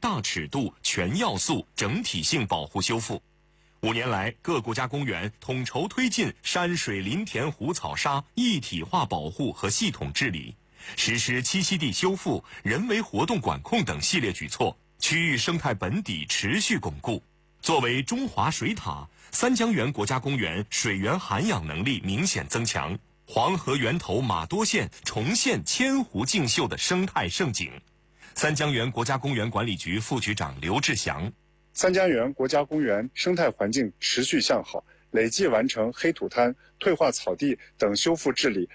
大尺度、全要素、整体性保护修复。5年来，各国家公园统筹推进山水林田湖草沙一体化保护和系统治理，实施栖息地修复、人为活动管控等系列举措，区域生态本底持续巩固。作为中华水塔，三江源国家公园水源涵养能力明显增强，黄河源头马多县重现千湖竞秀的生态盛景。三江源国家公园管理局副局长刘志祥。 三江源国家公园生态环境持续向好，累计完成黑土滩、退化草地等修复治理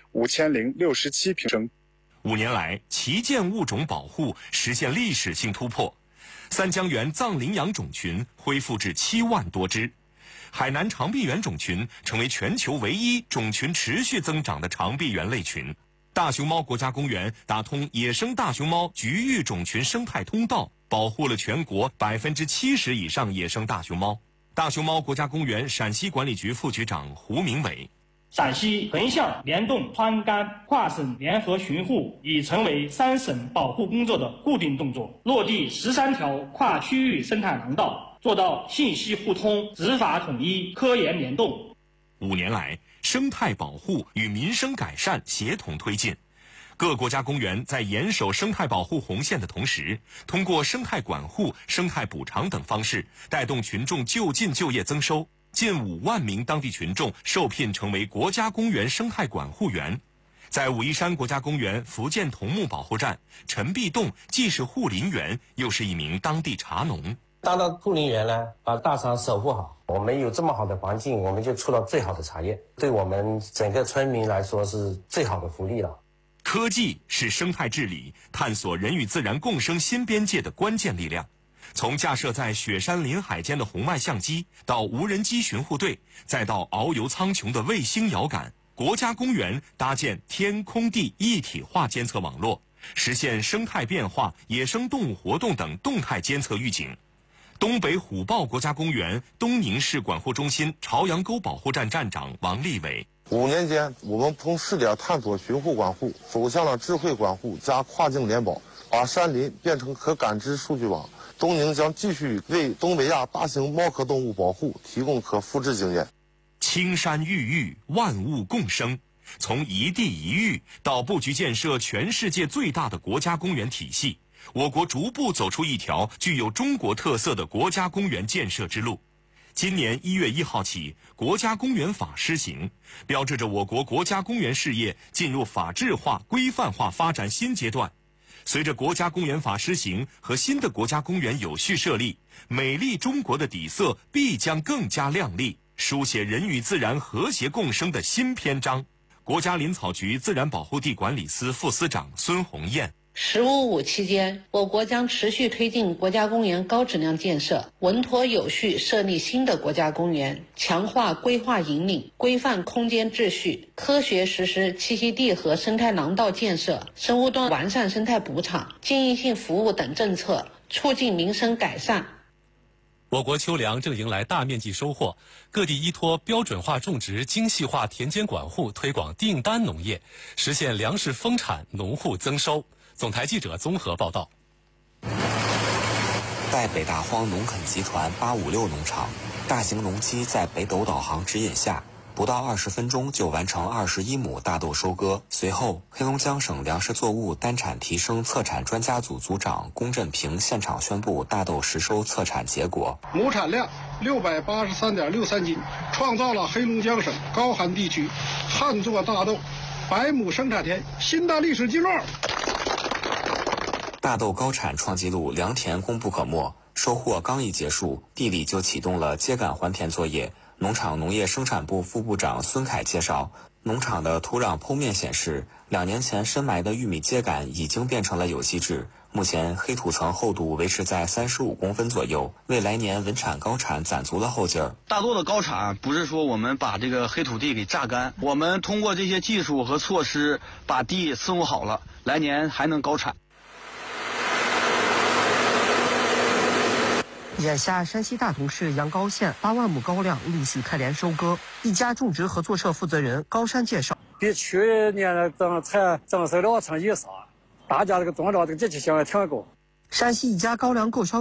5067平升。 5年来，旗舰物种保护实现历史性突破，三江源藏羚羊种群恢复至7万多只，海南长臂猿种群成为全球唯一种群持续增长的长臂猿类群。大熊猫国家公园打通野生大熊猫局域种群生态通道，保护了全国70%以上野生大熊猫。大熊猫国家公园陕西管理局副局长胡明伟。 陕西横向联动川赣跨省联合巡护已成为3省保护工作的固定动作，落地13条跨区域生态廊道，做到信息互通、执法统一、科研联动。 5年来，生态保护与民生改善协同推进，各国家公园在严守生态保护红线的同时，通过生态管护、生态补偿等方式，带动群众就近就业增收。近5万名当地群众受聘成为国家公园生态管护员。在武夷山国家公园福建桐木保护站，陈必栋既是护林员，又是一名当地茶农。 当到护林员呢，把大茶守护好，我们有这么好的环境，我们就出了最好的茶叶，对我们整个村民来说是最好的福利了。 科技是生态治理、探索人与自然共生新边界的关键力量。从架设在雪山林海间的红外相机，到无人机巡护队，再到遨游苍穹的卫星遥感，国家公园搭建天空地一体化监测网络，实现生态变化、野生动物活动等动态监测预警。东北虎豹国家公园东宁市管护中心朝阳沟保护站站长王立伟。 5年间，我们从试点探索巡护管护，走向了智慧管护加跨境联保，把山林变成可感知数据网。东宁将继续为东北亚大型猫科动物保护提供可复制经验。 青山郁郁，万物共生。从一地一域到布局建设全世界最大的国家公园体系，我国逐步走出一条具有中国特色的国家公园建设之路。今年1月1号起，国家公园法施行，标志着我国国家公园事业进入法治化、规范化发展新阶段。随着国家公园法施行和新的国家公园有序设立，美丽中国的底色必将更加亮丽，书写人与自然和谐共生的新篇章。国家林草局自然保护地管理司副司长孙红艳。 “15+5”期间，我国将持续推进国家公园高质量建设，稳妥有序设立新的国家公园，强化规划引领，规范空间秩序，科学实施栖息地和生态廊道建设，生物多完善生态补偿、经营性服务等政策，促进民生改善。 我国秋粮正迎来大面积收获，各地依托标准化种植、精细化田间管护，推广订单农业，实现粮食丰产、农户增收。总台记者综合报道。 在北大荒农垦集团856农场，大型农机在北斗导航指引下，不到20分钟就完成21亩大豆收割。随后，黑龙江省粮食作物单产提升策产专家组组长龚振平现场宣布大豆实收策产结果： 亩产量683.63斤，创造了黑龙江省高寒地区旱作大豆100亩生产田新的历史记录。 大豆高产创纪录，良田功不可没。收获刚一结束，地里就启动了秸秆还田作业。农场农业生产部副部长孙凯介绍，农场的土壤剖面显示，2年前深埋的玉米秸秆已经变成了有机质。目前黑土层厚度维持在35公分左右，为来年稳产高产攒足了后劲儿。 大豆的高产不是说我们把这个黑土地给榨干，我们通过这些技术和措施把地伺候好了，来年还能高产。 眼下，山西大同市阳高县8万亩高粱陆续开镰收割。一家种植合作社负责人高山介绍， 比去年的增收了成1%，大家这个种植这个积极性也挺高。 山西一家高粱购销